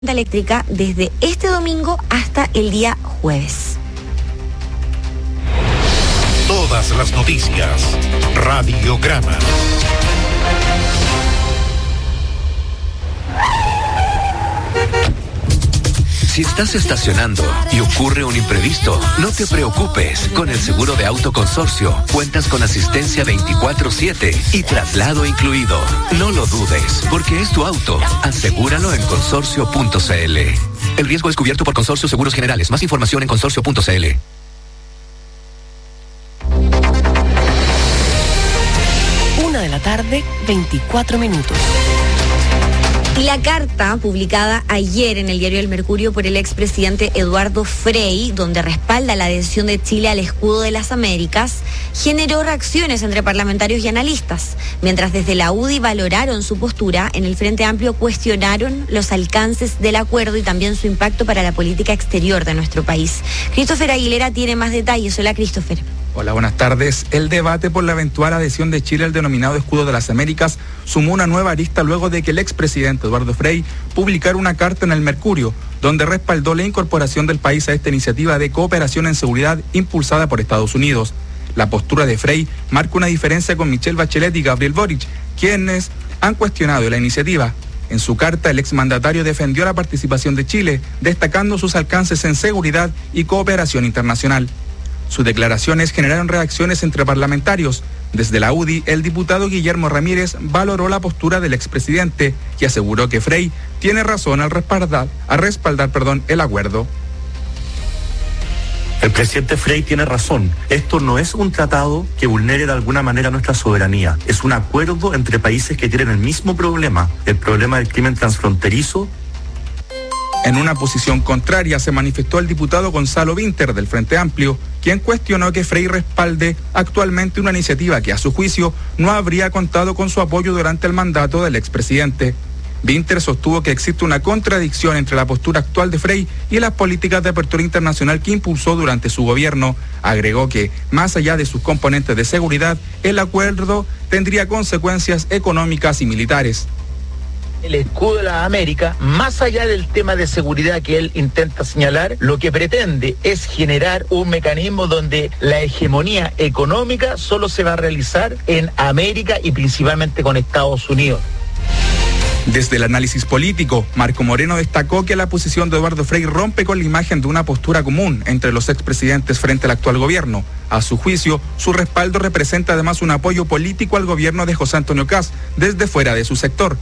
eléctrica desde este domingo hasta el día jueves. Todas las noticias, Radiograma. Si estás estacionando y ocurre un imprevisto, no te preocupes. Con el seguro de auto Consorcio, cuentas con asistencia 24/7 y traslado incluido. No lo dudes, porque es tu auto. Asegúralo en consorcio.cl. El riesgo es cubierto por Consorcio Seguros Generales. Más información en consorcio.cl. Una de la tarde, 24 minutos. Y la carta publicada ayer en el diario El Mercurio por el expresidente Eduardo Frei, donde respalda la adhesión de Chile al escudo de las Américas, generó reacciones entre parlamentarios y analistas. Mientras desde la UDI valoraron su postura, en el Frente Amplio cuestionaron los alcances del acuerdo y también su impacto para la política exterior de nuestro país. Christopher Aguilera tiene más detalles. Hola, Christopher. Hola, buenas tardes. El debate por la eventual adhesión de Chile al denominado escudo de las Américas sumó una nueva arista luego de que el expresidente Eduardo Frei publicara una carta en El Mercurio, donde respaldó la incorporación del país a esta iniciativa de cooperación en seguridad impulsada por Estados Unidos. La postura de Frei marca una diferencia con Michelle Bachelet y Gabriel Boric, quienes han cuestionado la iniciativa. En su carta, el exmandatario defendió la participación de Chile, destacando sus alcances en seguridad y cooperación internacional. Sus declaraciones generaron reacciones entre parlamentarios. Desde la UDI, el diputado Guillermo Ramírez valoró la postura del expresidente y aseguró que Frei tiene razón al respaldar el acuerdo. El presidente Frei tiene razón. Esto no es un tratado que vulnere de alguna manera nuestra soberanía. Es un acuerdo entre países que tienen el mismo problema, el problema del crimen transfronterizo. En una posición contraria se manifestó el diputado Gonzalo Vinter del Frente Amplio, quien cuestionó que Frei respalde actualmente una iniciativa que a su juicio no habría contado con su apoyo durante el mandato del expresidente. Vinter sostuvo que existe una contradicción entre la postura actual de Frei y las políticas de apertura internacional que impulsó durante su gobierno. Agregó que, más allá de sus componentes de seguridad, el acuerdo tendría consecuencias económicas y militares. El escudo de la América, más allá del tema de seguridad que él intenta señalar, lo que pretende es generar un mecanismo donde la hegemonía económica solo se va a realizar en América y principalmente con Estados Unidos. Desde el análisis político, Marco Moreno destacó que la posición de Eduardo Frei rompe con la imagen de una postura común entre los expresidentes frente al actual gobierno. A su juicio, su respaldo representa además un apoyo político al gobierno de José Antonio Kast desde fuera de su sector.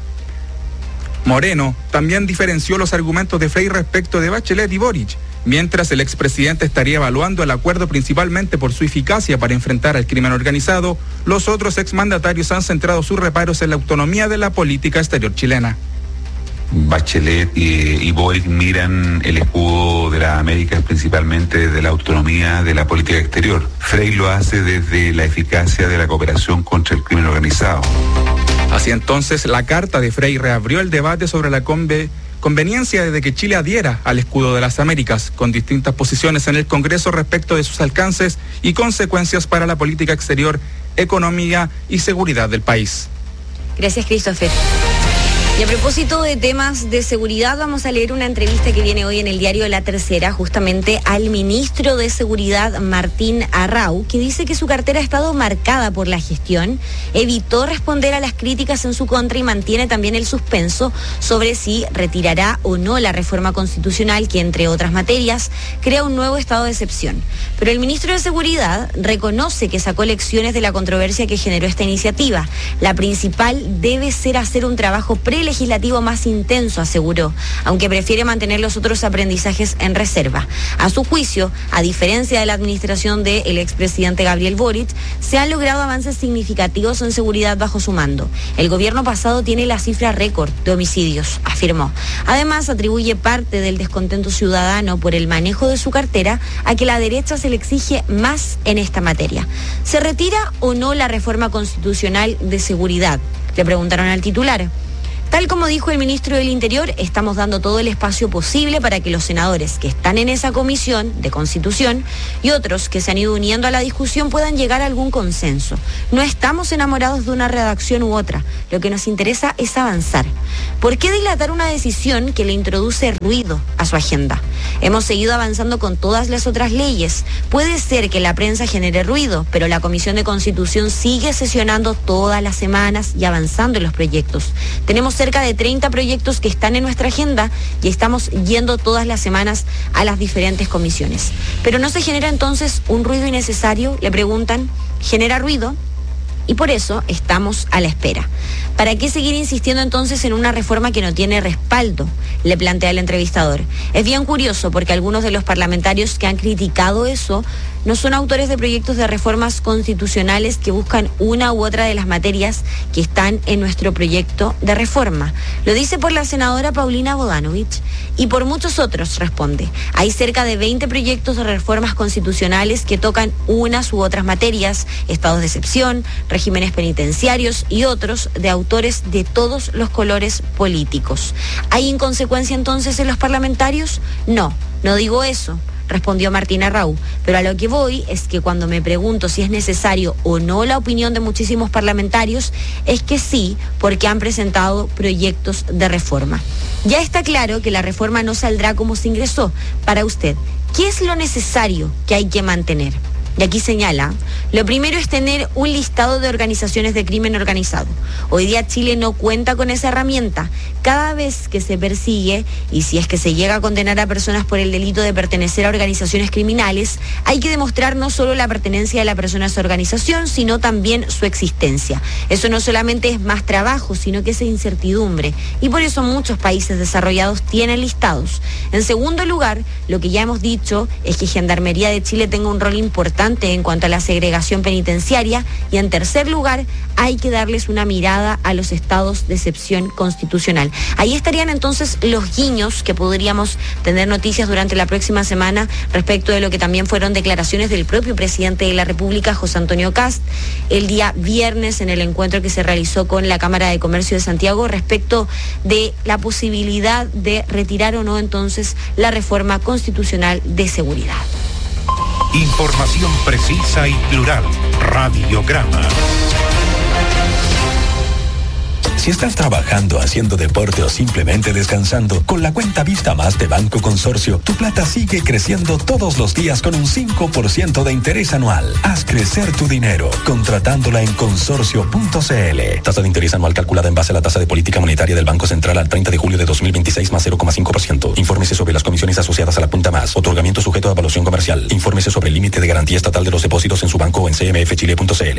Moreno también diferenció los argumentos de Frei respecto de Bachelet y Boric, mientras el expresidente estaría evaluando el acuerdo principalmente por su eficacia para enfrentar al crimen organizado. Los otros exmandatarios han centrado sus reparos en la autonomía de la política exterior chilena. Bachelet y Boric miran el escudo de las Américas principalmente desde la autonomía de la política exterior. Frei lo hace desde la eficacia de la cooperación contra el crimen organizado. Así entonces, la carta de Frei reabrió el debate sobre la conveniencia de que Chile adhiera al escudo de las Américas, con distintas posiciones en el Congreso respecto de sus alcances y consecuencias para la política exterior, economía y seguridad del país. Gracias, Christopher. Y a propósito de temas de seguridad, vamos a leer una entrevista que viene hoy en el diario La Tercera, justamente al ministro de Seguridad, Martín Arrau, que dice que su cartera ha estado marcada por la gestión, evitó responder a las críticas en su contra y mantiene también el suspenso sobre si retirará o no la reforma constitucional que, entre otras materias, crea un nuevo estado de excepción. Pero el ministro de Seguridad reconoce que sacó lecciones de la controversia que generó esta iniciativa. La principal debe ser hacer un trabajo legislativo más intenso, aseguró, aunque prefiere mantener los otros aprendizajes en reserva. A su juicio, a diferencia de la administración del expresidente Gabriel Boric, se han logrado avances significativos en seguridad bajo su mando. El gobierno pasado tiene la cifra récord de homicidios, afirmó. Además, atribuye parte del descontento ciudadano por el manejo de su cartera a que la derecha se le exige más en esta materia. ¿Se retira o no la reforma constitucional de seguridad?, le preguntaron al titular. Tal como dijo el ministro del Interior, estamos dando todo el espacio posible para que los senadores que están en esa comisión de Constitución y otros que se han ido uniendo a la discusión puedan llegar a algún consenso. No estamos enamorados de una redacción u otra. Lo que nos interesa es avanzar. ¿Por qué dilatar una decisión que le introduce ruido a su agenda? Hemos seguido avanzando con todas las otras leyes. Puede ser que la prensa genere ruido, pero la Comisión de Constitución sigue sesionando todas las semanas y avanzando en los proyectos. Tenemos cerca de 30 proyectos que están en nuestra agenda y estamos yendo todas las semanas a las diferentes comisiones. Pero ¿no se genera entonces un ruido innecesario? Le preguntan. ¿Genera ruido? Y por eso estamos a la espera. ¿Para qué seguir insistiendo entonces en una reforma que no tiene respaldo?, le plantea el entrevistador. Es bien curioso porque algunos de los parlamentarios que han criticado eso no son autores de proyectos de reformas constitucionales que buscan una u otra de las materias que están en nuestro proyecto de reforma. Lo dice por la senadora Paulina Bodanovich y por muchos otros, responde. Hay cerca de 20 proyectos de reformas constitucionales que tocan unas u otras materias, estados de excepción, regímenes penitenciarios y otros de autores de todos los colores políticos. ¿Hay inconsecuencia entonces en los parlamentarios? No digo eso, respondió Martín Arrau, pero a lo que voy es que cuando me pregunto si es necesario o no la opinión de muchísimos parlamentarios, es que sí, porque han presentado proyectos de reforma. Ya está claro que la reforma no saldrá como se ingresó. Para usted, ¿qué es lo necesario que hay que mantener? Y aquí señala, lo primero es tener un listado de organizaciones de crimen organizado. Hoy día Chile no cuenta con esa herramienta. Cada vez que se persigue, y si es que se llega a condenar a personas por el delito de pertenecer a organizaciones criminales, hay que demostrar no solo la pertenencia de la persona a esa organización, sino también su existencia. Eso no solamente es más trabajo, sino que es incertidumbre. Y por eso muchos países desarrollados tienen listados. En segundo lugar, lo que ya hemos dicho es que Gendarmería de Chile tenga un rol importante en cuanto a la segregación penitenciaria, y en tercer lugar hay que darles una mirada a los estados de excepción constitucional. Ahí estarían entonces los guiños que podríamos tener noticias durante la próxima semana respecto de lo que también fueron declaraciones del propio presidente de la República, José Antonio Kast, el día viernes en el encuentro que se realizó con la Cámara de Comercio de Santiago respecto de la posibilidad de retirar o no entonces la reforma constitucional de seguridad. Información precisa y plural. Radiograma. Si estás trabajando, haciendo deporte o simplemente descansando, con la cuenta Vista Más de Banco Consorcio, tu plata sigue creciendo todos los días con un 5% de interés anual. Haz crecer tu dinero contratándola en consorcio.cl. Tasa de interés anual calculada en base a la tasa de política monetaria del Banco Central al 30 de julio de 2026 más 0,5%. Infórmese sobre las comisiones asociadas a la cuenta Más. Otorgamiento sujeto a evaluación comercial. Infórmese sobre el límite de garantía estatal de los depósitos en su banco o en cmfchile.cl.